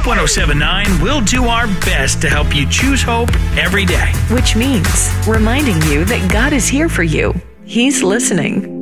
Hope 1079 will do our best to help you choose hope every day. Which means reminding you that God is here for you. He's listening.